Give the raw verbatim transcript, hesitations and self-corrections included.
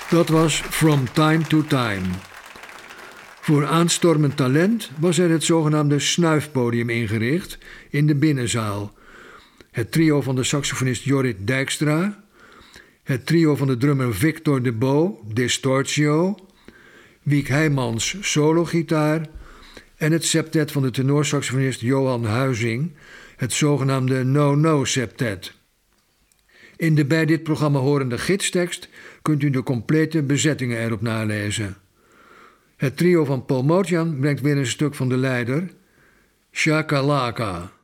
Dat was From Time to Time. Voor aanstormend talent was er het zogenaamde snuifpodium ingericht in de binnenzaal. Het trio van de saxofonist Jorrit Dijkstra, het trio van de drummer Victor de Bo, Distortio, Wiek Heijmans, sologitaar en het septet van de tenorsaxofonist Johan Huizing, het zogenaamde No-No septet. In de bij dit programma horende gidstekst kunt u de complete bezettingen erop nalezen. Het trio van Paul Motian brengt weer een stuk van de leider, Shakalaka.